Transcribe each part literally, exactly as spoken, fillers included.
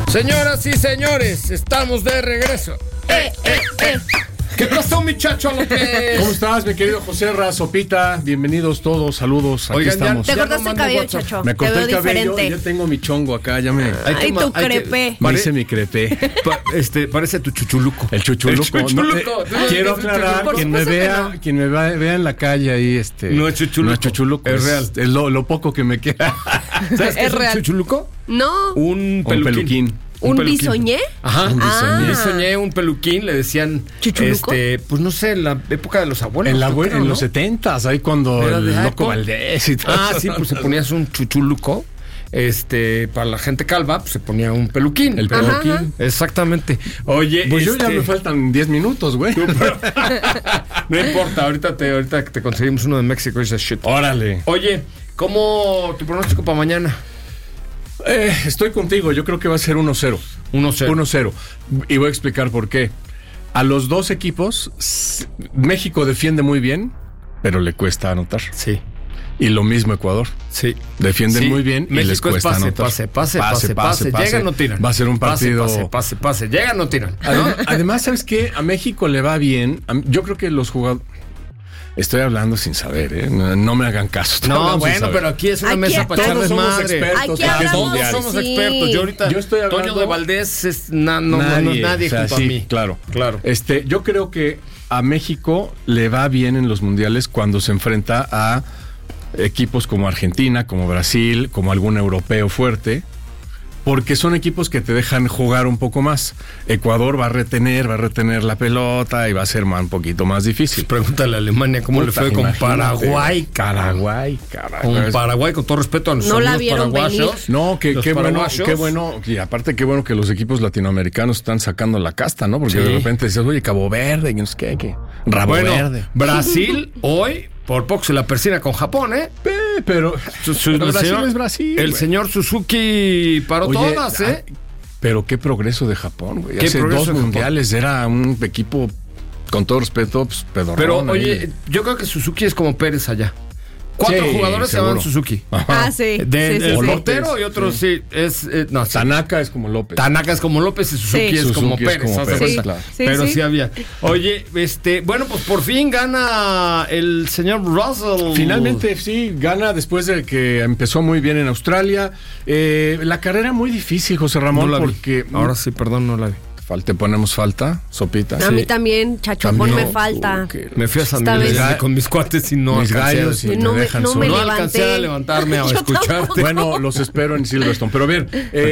Señoras y señores, estamos de regreso. ¡Eh, eh, eh! ¿Qué pasó, mi Chacho López? ¿Cómo estás, mi querido José Ra, Sopita? Bienvenidos todos, saludos. Aquí Oigan, estamos. Te Ya cortaste no el mando cabello, WhatsApp. Chacho. Me corté Te veo el cabello diferente. y ya tengo mi chongo acá, ya me, Hay que Ay, ma- tu hay que- crepé. me Pare- hice mi crepé. Pa- este, parece tu chuchuluco. El chuchuluco. El chuchuluco. No, eh, Tú no quiero dices aclarar, chuchuluco. quien me Por supuesto vea, que no. quien me va- vea en la calle ahí, este. No es chuchuluco. No es chuchuluco. Es real. Es lo, lo poco que me queda. ¿Sabes qué Es es un real. chuchuluco? No. Un Un peluquín. peluquín. ¿Un peluquín. bisoñé? Ajá. Un bisoñé. Un bisoñé, un peluquín, le decían. ¿Chuchuluco? Este, pues no sé, en la época de los abuelos. En, la, yo abue- creo, en ¿no? los setentas, ahí cuando Era de el loco Apple. Valdés y todo Ah, eso. sí, pues se ponías un chuchuluco. Este, para la gente calva, pues se ponía un peluquín. El Ajá, peluquín. ajá. Exactamente. Oye, Pues yo ya este, me faltan diez minutos, güey. no importa, ahorita te, ahorita que te conseguimos uno de México y ese shit. Órale. Oye, ¿cómo tu pronóstico para mañana? Eh, estoy contigo, yo creo que va a ser uno cero. uno cero. uno cero. Y voy a explicar por qué. A los dos equipos, s- México defiende muy bien, pero le cuesta anotar. Sí, Y lo mismo Ecuador. sí. Defienden Sí, muy bien y México les es cuesta pase, anotar. pase, pase, pase, pase, pase. Llegan, no tiran. Va a ser un Pase, partido. Pase, pase, pase. Llegan, no tiran. Además, además, ¿sabes qué? A México le va bien. A- Yo creo que los jugadores... Estoy hablando sin saber, ¿eh? No, no me hagan caso. Estoy No, hablando sin bueno, saber. pero aquí es una Aquí mesa para echar todos somos desmadre. expertos. Aquí en hablamos, Todos mundiales. somos sí. expertos. Yo ahorita, Yo estoy hablando- Toño de Valdés es na- no, nadie, Nadie, no, nadie o sea, junto sí, a mí. Claro, Claro. Este, yo creo que a México le va bien en los mundiales cuando se enfrenta a equipos como Argentina, como Brasil, como algún europeo fuerte, porque son equipos que te dejan jugar un poco más. Ecuador va a retener, va a retener la pelota y va a ser más- un poquito más difícil. Pregúntale a Alemania cómo le Puta, fue con imagínate. Paraguay. Paraguay, carajo. Con Paraguay, con todo respeto a nuestros No la amigos vieron paraguayos. venir. No, que Los qué bueno, paraguayos. qué bueno, y aparte qué bueno que los equipos latinoamericanos están sacando la casta, ¿no? Porque Sí. de repente dices, oye, Cabo Verde, y no sé qué, qué, Rabo Bueno, Verde. Brasil hoy, por poco se la persina con Japón, ¿eh? Eh, pero, Su- su- pero el Brasil señor- es Brasil. El güey. señor Suzuki paró Oye, todas, ¿eh? ah, pero qué progreso de Japón, güey. ¿Qué Hace progreso dos de Japón? mundiales era un equipo, con todo respeto, pues, pedorrón. Pero, ahí. oye, yo creo que Suzuki es como Pérez allá. Cuatro Sí, jugadores se seguro. llaman Suzuki. Ah, sí. De, sí, sí, el sí. portero y otro sí, es... eh, no, sí. Tanaka es como López. Tanaka es como López y Suzuki Sí. es Suzuki como es Pérez. como ¿haz de Pérez, cuenta? claro. Sí, Pero sí. sí. había. Oye, este, bueno, pues por fin gana el señor Russell. Finalmente, sí, gana después de que empezó muy bien en Australia. Eh, la carrera muy difícil, José No Ramón, la vi. porque... Ahora sí, perdón, no la vi. Fal- Te ponemos falta, Sopita. A Sí. mí también, Chacho, También. ponme No, falta. uh, que- Me fui a San Esta Miguel vez- Allende con mis cuates y no Mis alcancé a gallos y decir- No me me- dejan no solo. me No levanté. alcancé a levantarme a Yo escucharte. tampoco. Bueno, los espero en Silverstone. Pero bien,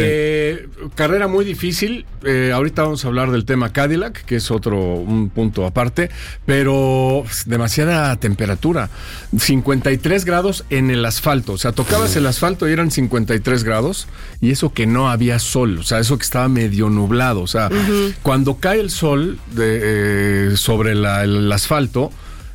eh, carrera muy difícil. Eh, ahorita vamos a hablar del tema Cadillac, que es otro un punto aparte, pero pues, demasiada temperatura. cincuenta y tres grados en el asfalto. O sea, tocabas el asfalto y eran cincuenta y tres grados, y eso que no había sol, o sea, eso que estaba medio nublado. O sea, cuando cae el sol de, eh, sobre la- el asfalto,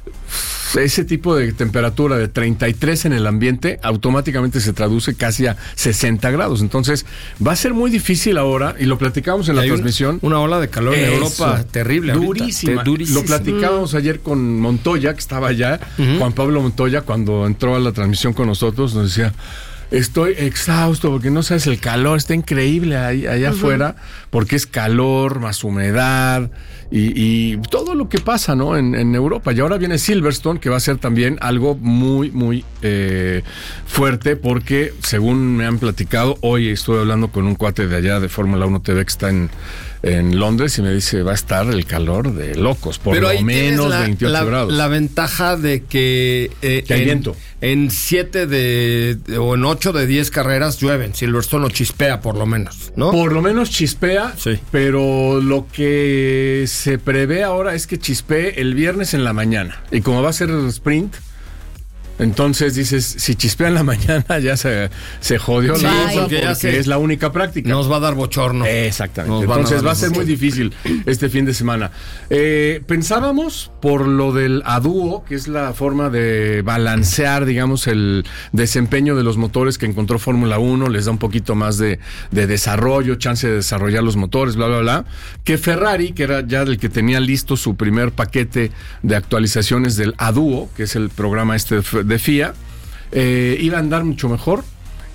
ese tipo de temperatura de treinta y tres en el ambiente automáticamente se traduce casi a sesenta grados. Entonces va a ser muy difícil ahora, y lo platicamos en la Hay una- transmisión. Una, ola de calor en Eso. Europa terrible. ahorita. Durísima. Te- durísima. Lo platicábamos ayer con Montoya, que estaba allá. Juan Pablo Montoya, cuando entró a la transmisión con nosotros, nos decía: estoy exhausto porque no sabes el calor, está increíble ahí, allá afuera, porque es calor, más humedad y, y todo lo que pasa, ¿no? En, en Europa. Y ahora viene Silverstone, que va a ser también algo muy, muy eh, fuerte, porque según me han platicado, hoy estuve hablando con un cuate de allá de Fórmula uno T V que está en, en Londres, y me dice: va a estar el calor de locos, por Pero lo ahí tienes menos la, veintiocho la- grados. la ventaja de que, eh, Que hay en, viento. en siete de, de- o en ocho de diez carreras llueven. Silverstone o chispea por lo menos, ¿no? Por lo menos chispea, Sí. pero lo que se prevé ahora es que chispee el viernes en la mañana. Y como va a ser sprint, entonces dices, si chispea en la mañana ya se, se jodió Sí, la porque cosa, porque ya se- es la única práctica. Nos va a dar bochorno. Exactamente. Nos van a Entonces dar va a ser los- muy difícil este fin de semana. Eh, pensábamos por lo del adúo, que es la forma de balancear, digamos, el desempeño de los motores que encontró Fórmula uno, les da un poquito más de, de desarrollo, chance de desarrollar los motores, bla, bla, bla. Que Ferrari, que era ya el que tenía listo su primer paquete de actualizaciones del adúo, que es el programa este de F I A, eh, iba a andar mucho mejor.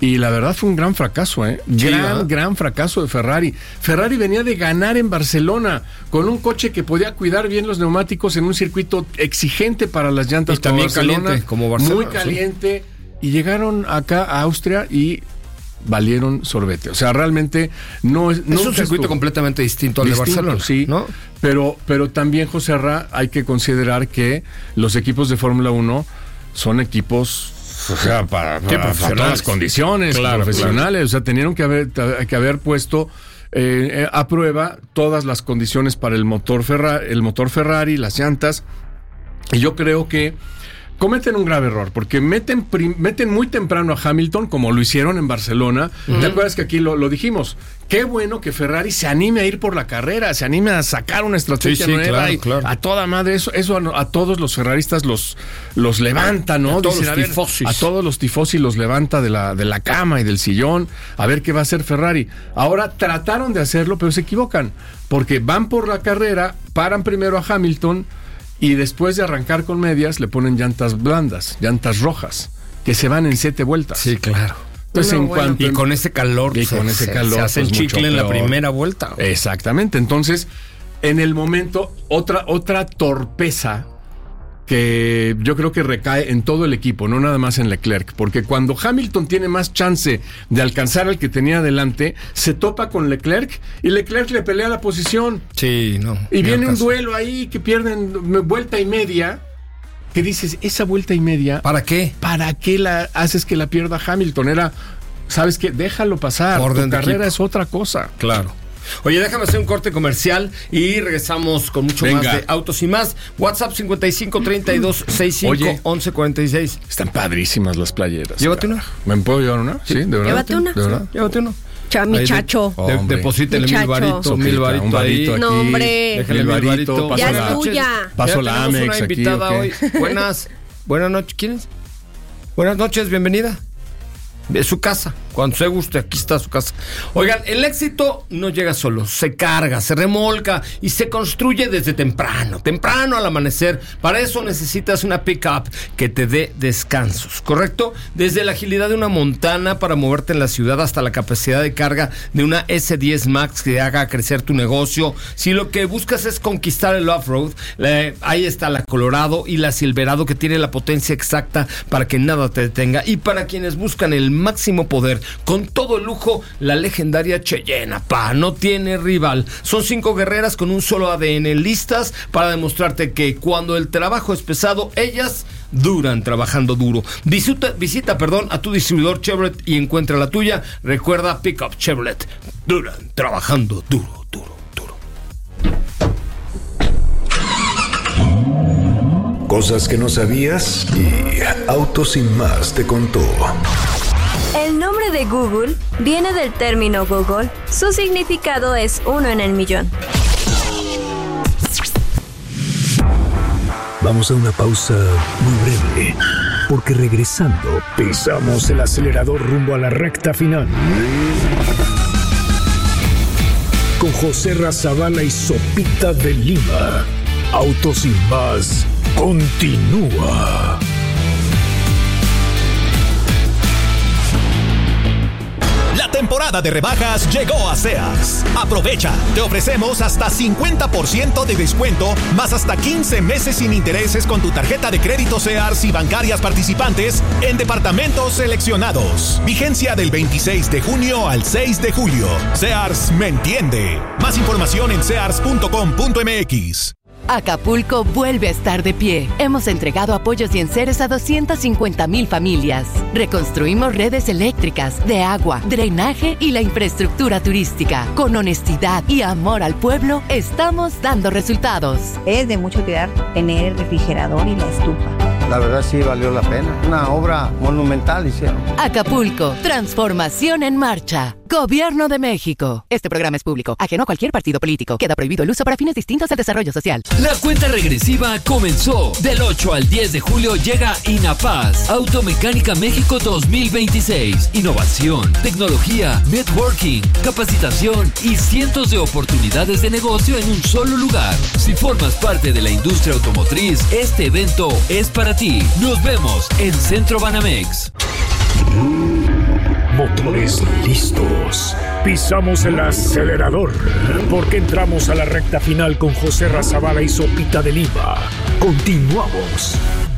Y la verdad fue un gran fracaso, ¿eh? Sí, gran, ¿eh? gran fracaso de Ferrari. Ferrari venía de ganar en Barcelona con un coche que podía cuidar bien los neumáticos en un circuito exigente para las llantas. Y también como Barcelona, caliente, como Barcelona. muy caliente. Sí. Y llegaron acá a Austria y valieron sorbete. O sea, realmente no es... Es un circuito estuvo. completamente distinto al distinto, de Barcelona, sí, ¿no? Pero, pero también, José Ra, hay que considerar que los equipos de Fórmula uno son equipos... O sea, para, para, para todas las condiciones, claro, profesionales. Claro. O sea, tenieron que haber, que haber puesto eh, a prueba todas las condiciones para el motor Ferrari, el motor Ferrari, las llantas. Y yo creo que cometen un grave error, porque meten, prim, meten muy temprano a Hamilton, como lo hicieron en Barcelona. Uh-huh. ¿Te acuerdas que aquí lo, lo dijimos? Qué bueno que Ferrari se anime a ir por la carrera, se anime a sacar una estrategia sí, sí, nueva claro, y claro. a toda madre. Eso, eso a, a todos los ferraristas los, los levanta, ¿no? A todos Dicen, los a, ver, tifosis. a todos los tifosis los levanta de la, de la cama y del sillón, a ver qué va a hacer Ferrari. Ahora trataron de hacerlo, pero se equivocan, porque van por la carrera, paran primero a Hamilton, y después de arrancar con medias, le ponen llantas blandas, llantas rojas, que se van en siete vueltas. Sí, claro. Entonces, no, en bueno, cuanto y con ese calor, y con ese se, calor, se hace pues el chicle en la peor. primera vuelta. Exactamente. Entonces, en el momento, otra, otra torpeza que yo creo que recae en todo el equipo, no nada más en Leclerc, porque cuando Hamilton tiene más chance de alcanzar al que tenía adelante, se topa con Leclerc y Leclerc le pelea la posición. Sí, no. Y viene un duelo ahí que pierden vuelta y media, que dices, esa vuelta y media... ¿Para qué? ¿Para qué la haces que la pierda Hamilton? Era, ¿sabes qué? Déjalo pasar, Orden tu carrera es otra cosa. Claro. Oye, déjame hacer un corte comercial y regresamos con mucho Venga. más de Autos y Más. WhatsApp cincuenta y cinco, treinta y dos, sesenta y cinco, Oye, once, cuarenta y seis. Están padrísimas las playeras. Llévate una. ¿Me puedo llevar una? Sí, de verdad. Llévate una. ¿De verdad? Llévate una. Cha, mi chacho. De, de, deposítele mil varitos, mil varitos un varito ahí. aquí. No, hombre. Déjale mil varito. Ya es la, tuya. Paso la Amex una aquí. invitada Okay. hoy. Buenas, buenas noches. ¿Quién es? Buenas noches, bienvenida. Es su casa, cuando se guste, aquí está su casa. Oigan, el éxito no llega solo, se carga, se remolca y se construye desde temprano, temprano al amanecer. Para eso necesitas una pick-up que te dé descansos, ¿correcto? Desde la agilidad de una Montana para moverte en la ciudad hasta la capacidad de carga de una ese diez Max que haga crecer tu negocio. Si lo que buscas es conquistar el off-road, eh, ahí está la Colorado y la Silverado, que tiene la potencia exacta para que nada te detenga. Y para quienes buscan el máximo poder, con todo el lujo, la legendaria Cheyenne, pa, no tiene rival. Son cinco guerreras con un solo A D N, listas para demostrarte que cuando el trabajo es pesado, ellas duran trabajando duro. Visita, visita perdón, a tu distribuidor Chevrolet y encuentra la tuya. Recuerda, Pick Up Chevrolet, duran trabajando duro, duro, duro. Cosas que no sabías y Autos Sin Más te contó. El nombre de Google viene del término Google. Su significado es uno en el millón. Vamos a una pausa muy breve, porque regresando pisamos el acelerador rumbo a la recta final. Con José Razabala y Sopita de Lima. Autos Sin Más continúa. La temporada de rebajas llegó a Sears. Aprovecha, te ofrecemos hasta cincuenta por ciento de descuento, más hasta quince meses sin intereses con tu tarjeta de crédito Sears y bancarias participantes en departamentos seleccionados. Vigencia del veintiséis de junio al seis de julio. Sears me entiende. Más información en sears punto com punto m x. Acapulco vuelve a estar de pie. Hemos entregado apoyos y enseres a doscientas cincuenta mil familias. Reconstruimos redes eléctricas, de agua, drenaje y la infraestructura turística. Con honestidad y amor al pueblo, estamos dando resultados. Es de mucho cuidar tener el refrigerador y la estufa. La verdad sí valió la pena. Una obra monumental hicieron. Acapulco, transformación en marcha. Gobierno de México. Este programa es público, ajeno a cualquier partido político. Queda prohibido el uso para fines distintos del desarrollo social. La cuenta regresiva comenzó. Del ocho al diez de julio llega INAPAZ, Automecánica México dos mil veintiséis. Innovación, tecnología, networking, capacitación y cientos de oportunidades de negocio en un solo lugar. Si formas parte de la industria automotriz, este evento es para ti. Nos vemos en Centro Banamex. Motores listos. Pisamos el acelerador porque entramos a la recta final con José Razabala y Sopita de Lima. Continuamos.